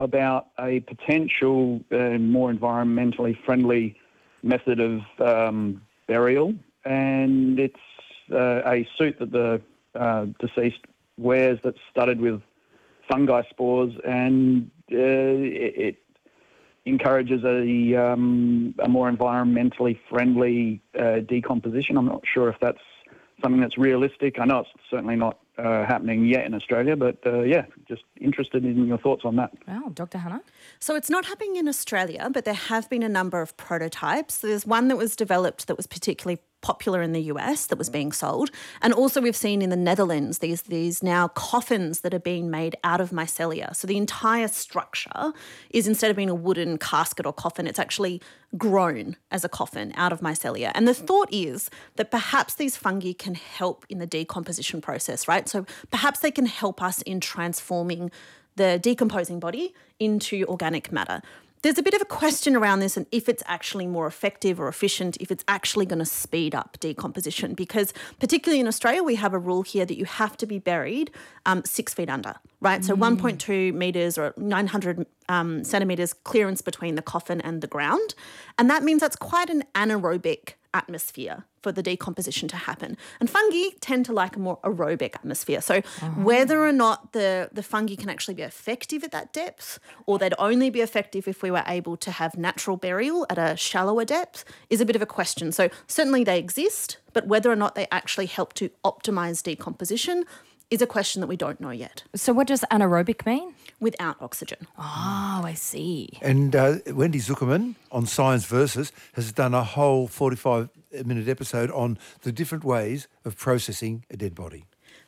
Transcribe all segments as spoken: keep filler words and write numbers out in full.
about a potential uh, more environmentally friendly method of um, burial, and it's uh, a suit that the uh, deceased wears that's studded with fungi spores, and uh, it, it encourages a, um, a more environmentally friendly uh, decomposition. I'm not sure if that's something that's realistic. I know it's certainly not uh, happening yet in Australia, but uh, yeah, just interested in your thoughts on that. Wow, Doctor Hannah? So it's not happening in Australia, but there have been a number of prototypes. There's one that was developed that was particularly popular in the U S that was being sold. And also we've seen in the Netherlands these these now coffins that are being made out of mycelia. So the entire structure is, instead of being a wooden casket or coffin, it's actually grown as a coffin out of mycelia. And the thought is that perhaps these fungi can help in the decomposition process, right? So perhaps they can help us in transforming the decomposing body into organic matter. There's a bit of a question around this and if it's actually more effective or efficient, if it's actually going to speed up decomposition, because particularly in Australia, we have a rule here that you have to be buried um, six feet under, right? Mm. So one point two metres or nine hundred um, centimetres clearance between the coffin and the ground. And that means that's quite an anaerobic atmosphere for the decomposition to happen. And fungi tend to like a more aerobic atmosphere. So oh. whether or not the, the fungi can actually be effective at that depth, or they'd only be effective if we were able to have natural burial at a shallower depth, is a bit of a question. So certainly they exist, but whether or not they actually help to optimise decomposition is a question that we don't know yet. So what does anaerobic mean? Without oxygen. Oh, I see. And uh, Wendy Zuckerman on Science Versus has done a whole forty-five minute episode on the different ways of processing a dead body.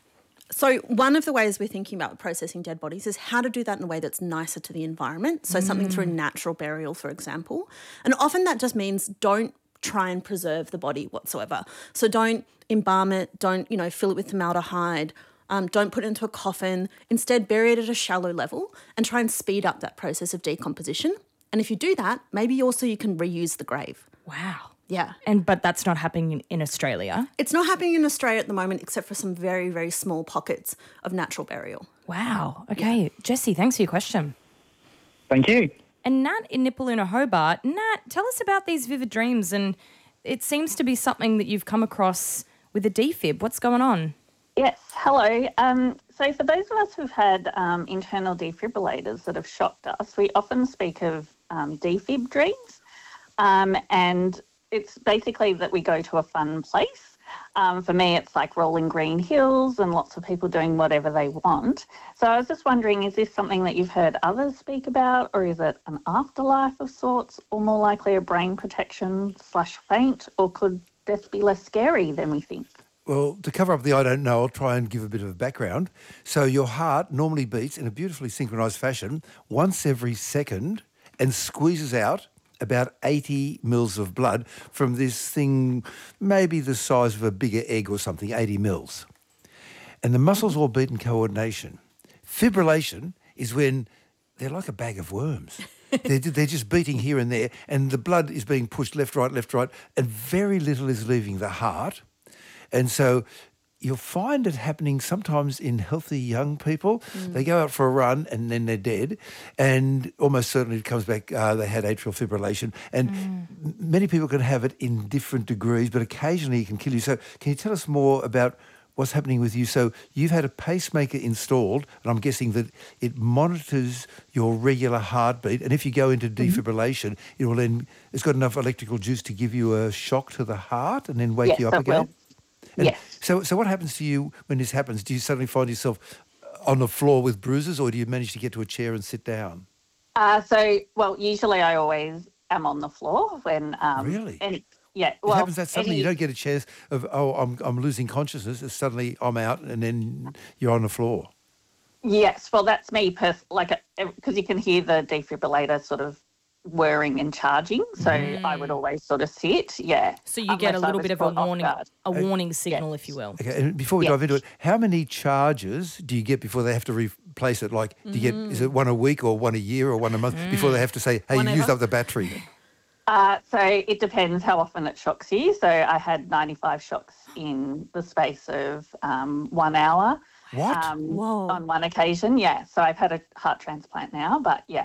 So one of the ways we're thinking about processing dead bodies is how to do that in a way that's nicer to the environment. So mm. something through natural burial, for example. And often that just means don't try and preserve the body whatsoever. So don't embalm it, don't, you know, fill it with formaldehyde, Um, don't put it into a coffin. Instead, bury it at a shallow level and try and speed up that process of decomposition. And if you do that, maybe also you can reuse the grave. Wow. Yeah. And but that's not happening in, in Australia? It's not happening in Australia at the moment, except for some very, very small pockets of natural burial. Wow. Okay. Yeah. Jessie, thanks for your question. Thank you. And Nat in Nipaluna, Hobart. Nat, tell us about these vivid dreams. And it seems to be something that you've come across with a defib. What's going on? Yes, hello. Um, so for those of us who've had um, internal defibrillators that have shocked us, we often speak of um, defib dreams, um, and it's basically that we go to a fun place. Um, for me, it's like rolling green hills and lots of people doing whatever they want. So I was just wondering, is this something that you've heard others speak about, or is it an afterlife of sorts, or more likely a brain protection slash faint, or could death be less scary than we think? Well, to cover up the I don't know, I'll try and give a bit of a background. So your heart normally beats in a beautifully synchronised fashion once every second and squeezes out about eighty mils of blood from this thing, maybe the size of a bigger egg or something, eighty mils. And the muscles all beat in coordination. Fibrillation is when they're like a bag of worms. they're, they're just beating here and there, and the blood is being pushed left, right, left, right, and very little is leaving the heart. And so you'll find it happening sometimes in healthy young people. Mm. They go out for a run and then they're dead. And almost certainly it comes back, uh, they had atrial fibrillation. And mm. many people can have it in different degrees, but occasionally it can kill you. So can you tell us more about what's happening with you? So you've had a pacemaker installed, and I'm guessing that it monitors your regular heartbeat. And if you go into defibrillation, mm-hmm. it will then, it's got enough electrical juice to give you a shock to the heart and then wake yes, you up it again? Will. And yes. So, so what happens to you when this happens? Do you suddenly find yourself on the floor with bruises, or do you manage to get to a chair and sit down? Uh, so, well, usually I always am on the floor when. Um, really? And, yeah. Well, it happens that suddenly any, you don't get a chance of oh I'm I'm losing consciousness. It's suddenly I'm out, and then you're on the floor. Yes. Well, that's me. Pers- like because you can hear the defibrillator sort of whirring and charging, so mm. I would always sort of sit, yeah. So you get a little bit of a warning, a warning signal, yes. if you will. Okay, and before we yes. dive into it, how many charges do you get before they have to replace it? Like, do you get, is it one a week or one a year or one a month mm. before they have to say, hey, Whenever. you used up the battery? Uh, so it depends how often it shocks you. So I had ninety-five shocks in the space of um, one hour. What? Um, Whoa. On one occasion, yeah. So I've had a heart transplant now, but yeah.